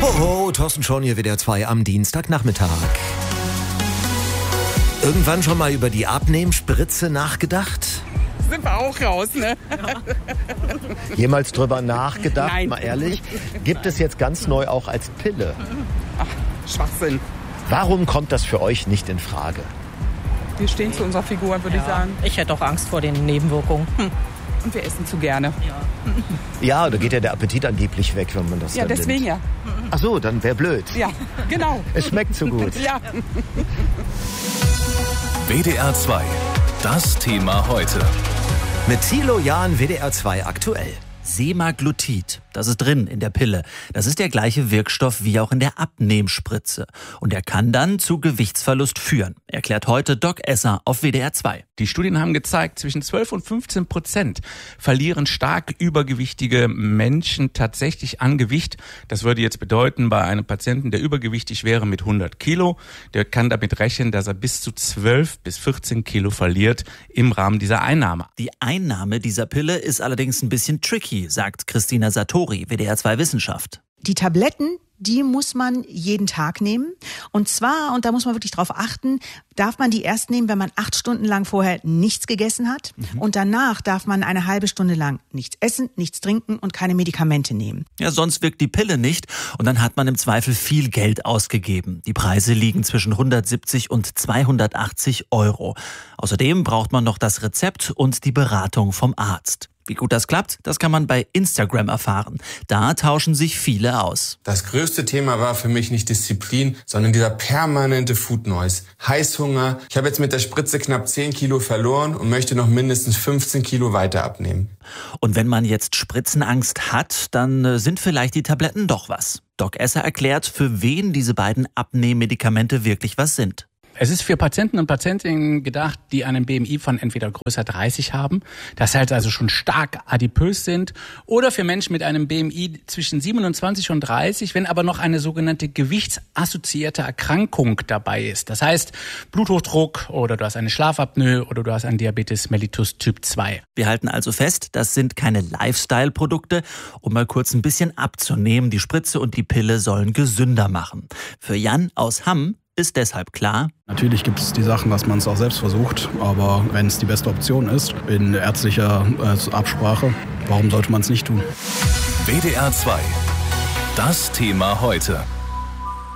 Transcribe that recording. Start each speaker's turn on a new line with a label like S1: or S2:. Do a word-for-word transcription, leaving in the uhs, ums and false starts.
S1: Hoho, Thorsten Schorn hier, W D R zwei am Dienstagnachmittag. Irgendwann schon mal über die Abnehmspritze nachgedacht?
S2: Sind wir auch raus, ne?
S1: Jemals drüber nachgedacht,
S2: Nein.
S1: mal ehrlich? Gibt es jetzt ganz neu auch als Pille?
S2: Ach, Schwachsinn.
S1: Warum kommt das für euch nicht in Frage?
S2: Wir stehen zu unserer Figur, würde ich sagen.
S3: Ich hätte auch Angst vor den Nebenwirkungen. Hm.
S2: Und wir essen zu gerne.
S1: Ja, da geht ja der Appetit angeblich weg, wenn man das
S2: Ja,
S1: dann
S2: deswegen
S1: nimmt.
S2: ja.
S1: Ach so, dann wäre blöd.
S2: Ja, genau.
S1: Es schmeckt so gut.
S2: Ja.
S4: W D R zwei. Das Thema heute.
S1: Mit Thilo Jahn, W D R zwei aktuell.
S5: Semaglutid, das ist drin in der Pille. Das ist der gleiche Wirkstoff wie auch in der Abnehmspritze. Und er kann dann zu Gewichtsverlust führen, erklärt heute Doc Esser auf W D R zwei.
S6: Die Studien haben gezeigt, zwischen zwölf und fünfzehn Prozent verlieren stark übergewichtige Menschen tatsächlich an Gewicht. Das würde jetzt bedeuten, bei einem Patienten, der übergewichtig wäre mit hundert Kilo, der kann damit rechnen, dass er bis zu zwölf bis vierzehn Kilo verliert im Rahmen dieser Einnahme.
S5: Die Einnahme dieser Pille ist allerdings ein bisschen tricky, sagt Christina Satori, W D R zwei Wissenschaft.
S7: Die Tabletten, die muss man jeden Tag nehmen. Und zwar, und da muss man wirklich drauf achten, darf man die erst nehmen, wenn man acht Stunden lang vorher nichts gegessen hat. Mhm. Und danach darf man eine halbe Stunde lang nichts essen, nichts trinken und keine Medikamente nehmen.
S5: Ja, sonst wirkt die Pille nicht und dann hat man im Zweifel viel Geld ausgegeben. Die Preise liegen zwischen hundertsiebzig und zweihundertachtzig Euro. Außerdem braucht man noch das Rezept und die Beratung vom Arzt. Wie gut das klappt, das kann man bei Instagram erfahren. Da tauschen sich viele aus.
S8: Das größte Thema war für mich nicht Disziplin, sondern dieser permanente Food Noise. Heißhunger. Ich habe jetzt mit der Spritze knapp zehn Kilo verloren und möchte noch mindestens fünfzehn Kilo weiter abnehmen.
S5: Und wenn man jetzt Spritzenangst hat, dann sind vielleicht die Tabletten doch was. Doc Esser erklärt, für wen diese beiden Abnehmmedikamente wirklich was sind.
S6: Es ist für Patienten und Patientinnen gedacht, die einen B M I von entweder größer dreißig haben, das heißt also schon stark adipös sind, oder für Menschen mit einem B M I zwischen siebenundzwanzig und dreißig, wenn aber noch eine sogenannte gewichtsassoziierte Erkrankung dabei ist. Das heißt Bluthochdruck oder du hast eine Schlafapnoe oder du hast einen Diabetes mellitus Typ zwei.
S5: Wir halten also fest, das sind keine Lifestyle-Produkte, um mal kurz ein bisschen abzunehmen. Die Spritze und die Pille sollen gesünder machen. Für Jan aus Hamm ist deshalb klar:
S9: Natürlich gibt es die Sachen, dass man es auch selbst versucht, aber wenn es die beste Option ist, in ärztlicher äh, Absprache, warum sollte man es nicht tun?
S4: W D R zwei. Das Thema heute.